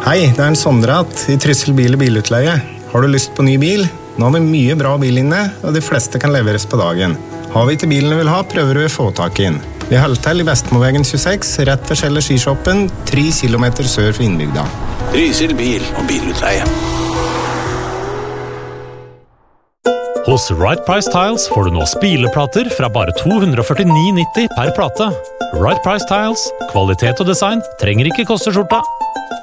Hei, det en Sondrat I Tryssel bil- og bilutleie. Har du lyst på ny bil? Nå har vi mye bra bil inne, og de fleste kan leveres på dagen. Har vi ikke bilen du vil ha, prøver du å få tak inn. Vi holder til I Vestmåvegen 26, rett ved Kjell Skishoppen, 3 kilometer sør for innbygda. Trysil bil- og bilutleie. Hos Right Price Tiles får du nå spileplater fra bare 249,90 per plate. Right Price Tiles, kvalitet og design trenger ikke koste skjorta.